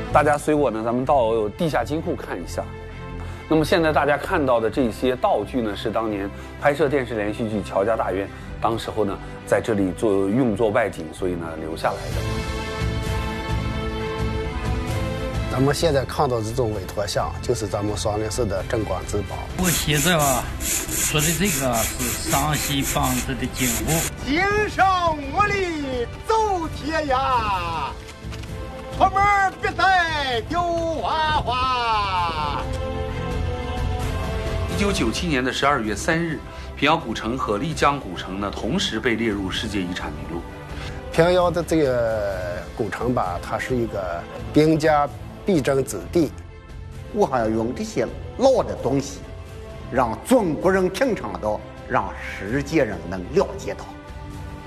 大家随我呢，咱们到地下金库看一下。那么现在大家看到的这些道具呢，是当年拍摄电视连续剧《乔家大院》当时候呢在这里用作外景，所以呢留下来的。 咱们现在看到的这种委托像，就是咱们双林市的镇馆之宝。 我现在吧说的这个是山西梆子的景物。 天上我里走天涯，出门别带丢花花。 1997年的12月3日，平遥古城和丽江古城呢同时被列入世界遗产名录。 平遥的这个古城吧，它是一个兵家必争之地。 我还要用这些老的东西，让中国人品尝到，让世界人能了解到。